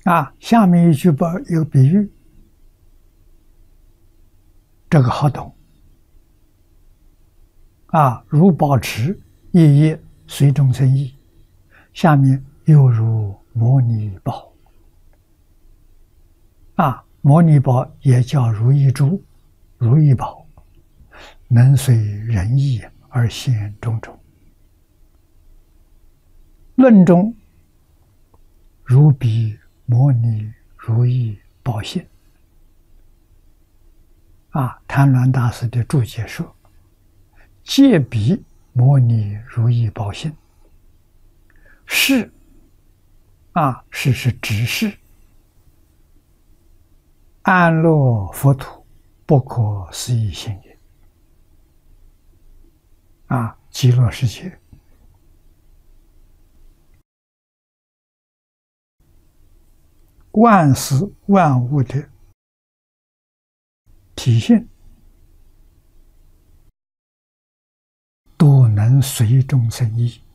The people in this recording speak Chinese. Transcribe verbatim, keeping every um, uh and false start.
啊，下面一句把一个比喻，这个好懂啊，如保持夜夜随众生意，下面又如摩尼宝啊，摩尼宝也叫如意珠、如意宝，能随人意而现种种。论中如彼摩尼如意宝现啊，谭鸾大师的注解说，借彼摩尼如意宝现，是啊，是是指示安乐佛土不可思议性也啊，极乐世界万事万物的体现，都能随众生意